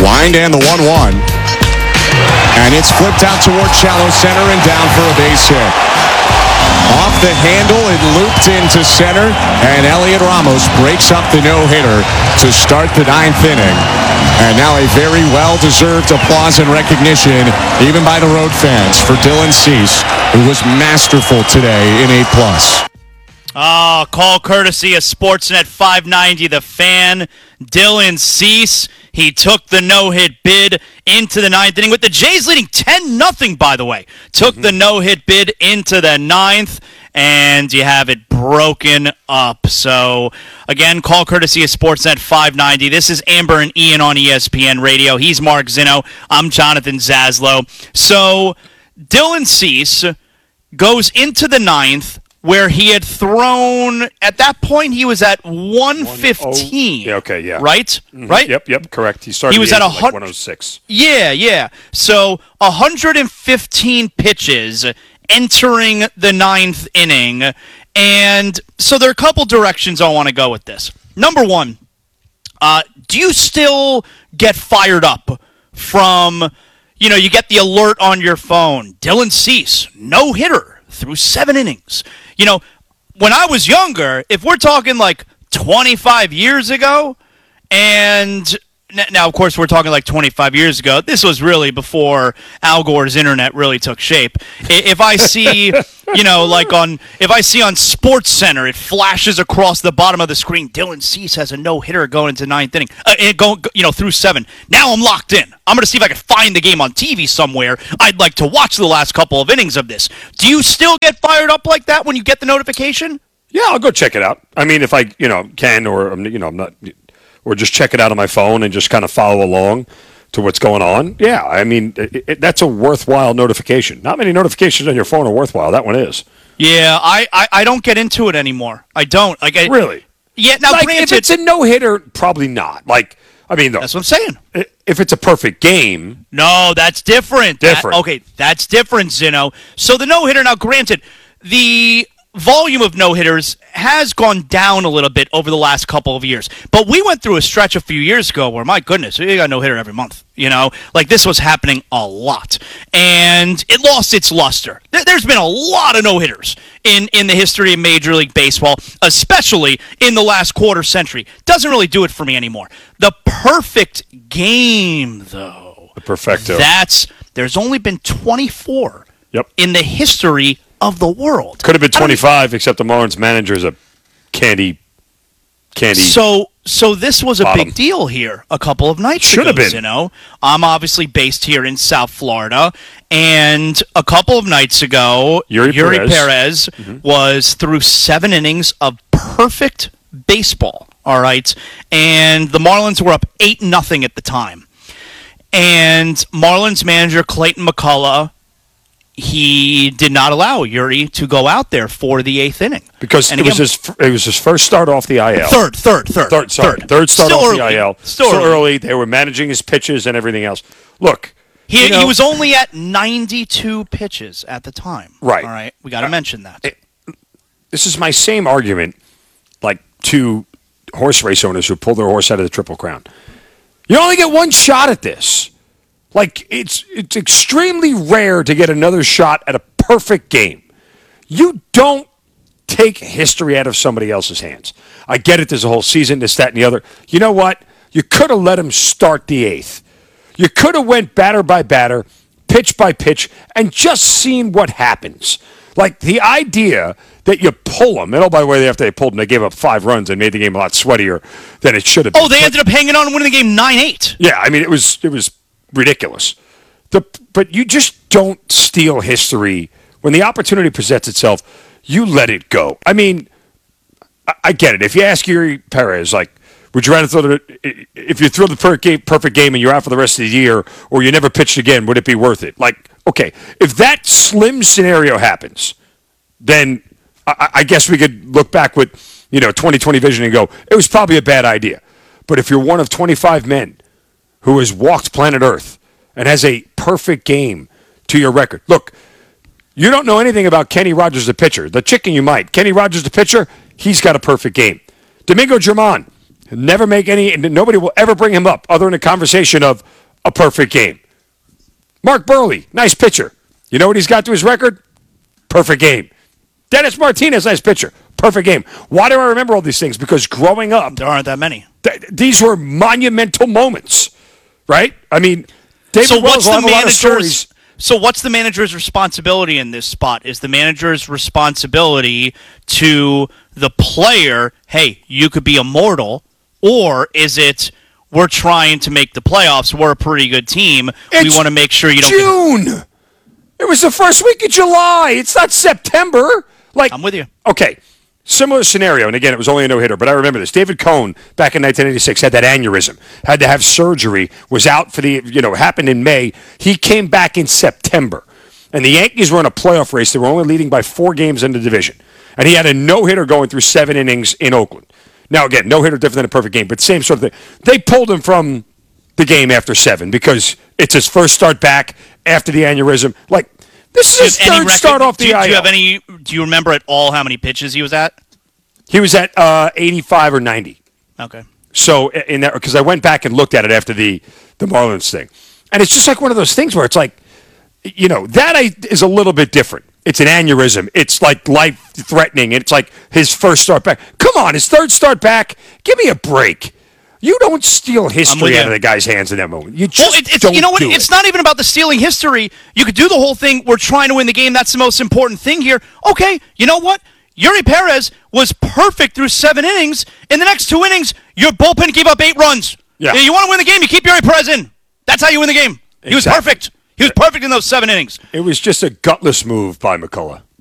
Wind and the 1-1. And it's flipped out toward shallow center and down for a base hit. Off the handle, it looped into center, and Elliot Ramos breaks up the no-hitter to start the 9th inning. And now a very well-deserved applause and recognition, even by the road fans, for Dylan Cease, who was masterful today in 8+. Call courtesy of Sportsnet 590, The Fan. Dylan Cease, he took the no-hit bid into the 9th inning with the Jays leading 10-0, by the way. Took the no-hit bid into the 9th, and you have it broken up. So, again, call courtesy of Sportsnet 590. This is Amber and Ian on ESPN Radio. He's Mark Zinno. I'm Jonathan Zaslow. So, Dylan Cease goes into the 9th, where he had thrown, at that point, he was at 115. Yeah, okay, yeah. Right? Mm-hmm. Right? Yep, correct. He started was at 106. Yeah. So 115 pitches entering the 9th inning. And so there are a couple directions I want to go with this. Number one, do you still get fired up from, you get the alert on your phone, Dylan Cease, no-hitter through 7 innings. When I was younger, if we're talking like 25 years ago, and now, of course, we're talking like 25 years ago. This was really before Al Gore's internet really took shape. If I see, if I see on Sports Center, it flashes across the bottom of the screen, Dylan Cease has a no-hitter going into 9th inning, through 7. Now I'm locked in. I'm going to see if I can find the game on TV somewhere. I'd like to watch the last couple of innings of this. Do you still get fired up like that when you get the notification? Yeah, I'll go check it out. I mean, if I, can, or, I'm not... or just check it out on my phone and just kind of follow along to what's going on. Yeah, I mean, that's a worthwhile notification. Not many notifications on your phone are worthwhile. That one is. Yeah, I don't get into it anymore. I don't. Really? Yeah, now granted, if it's a no-hitter, probably not. That's what I'm saying. If it's a perfect game. No, that's different. That's different, Zinno. So the no-hitter, now granted, the volume of no-hitters has gone down a little bit over the last couple of years. But we went through a stretch a few years ago where, my goodness, we got no-hitter every month. This was happening a lot. And it lost its luster. There's been a lot of no-hitters in the history of Major League Baseball, especially in the last quarter century. Doesn't really do it for me anymore. The perfect game, though. The perfecto. There's only been 24 Yep. in the history of the world. Could have been 25, except the Marlins manager is a candy. So this was a bottom. big deal here a couple of nights Should ago. have been. I'm obviously based here in South Florida, and a couple of nights ago, Yuri Perez was through 7 innings of perfect baseball. All right, and the Marlins were up 8-0 at the time, and Marlins manager Clayton McCullough, he did not allow Yuri to go out there for the 8th inning. Because it was his first start off the IL. Third start off the IL. Still early. They were managing his pitches and everything else. Look. He was only at 92 pitches at the time. Right. All right. We got to mention that. This is my same argument, to horse race owners who pull their horse out of the Triple Crown. You only get one shot at this. It's extremely rare to get another shot at a perfect game. You don't take history out of somebody else's hands. I get it. There's a whole season, this, that, and the other. You know what? You could have let him start the 8th. You could have went batter by batter, pitch by pitch, and just seen what happens. The idea that you pull them, and by the way, after they pulled them, they gave up 5 runs and made the game a lot sweatier than it should have been. Oh, they ended up hanging on and winning the game 9-8. Yeah, I mean, it was ridiculous. But you just don't steal history. When the opportunity presents itself, you let it go. I mean, I get it. If you ask Yuri Perez, would you rather if you throw the perfect game and you're out for the rest of the year, or you never pitched again, would it be worth it? Okay, if that slim scenario happens, then I guess we could look back with 20/20 vision and go, it was probably a bad idea. But if you're one of 25 men who has walked planet Earth and has a perfect game to your record. Look, you don't know anything about Kenny Rogers, the pitcher. The chicken you might. Kenny Rogers, the pitcher, he's got a perfect game. Domingo Germán, Never make any, and nobody will ever bring him up other than a conversation of a perfect game. Mark Burley, nice pitcher. You know what he's got to his record? Perfect game. Dennis Martinez, nice pitcher. Perfect game. Why do I remember all these things? Because growing up, There aren't that many. These were monumental moments, right? I mean, David Wells will have a lot of stories. So what's the manager's responsibility in this spot? Is the manager's responsibility to the player, hey, you could be immortal, or is it we're trying to make the playoffs, we're a pretty good team, we want to make sure you don't June! It was the first week of July. It's not September. I'm with you. Okay, similar scenario, and again, it was only a no-hitter, but I remember this. David Cohn, back in 1986, had that aneurysm, had to have surgery, was out for happened in May. He came back in September, and the Yankees were in a playoff race. They were only leading by 4 games in the division, and he had a no-hitter going through 7 innings in Oakland. Now, again, no-hitter different than a perfect game, but same sort of thing. They pulled him from the game after 7 because it's his first start back after the aneurysm. This is his third start off the IL. Do you remember at all how many pitches he was at? He was at 85 or 90. Okay. So in that, because I went back and looked at it after the Marlins thing, and it's just like one of those things where it's like, is a little bit different. It's an aneurysm. It's like life-threatening. It's like his first start back. Come on, his third start back. Give me a break. You don't steal history out of the guy's hands in that moment. You just don't. You know what? Do It's it. not even about the stealing history. You could do the whole thing. We're trying to win the game. That's the most important thing here. Okay, you know what? Yuri Perez was perfect through 7 innings. In the next 2 innings, your bullpen gave up 8 runs. Yeah. You want to win the game, you keep Yuri Perez in. That's how you win the game. He was perfect. He was perfect in those 7 innings. It was just a gutless move by McCullough.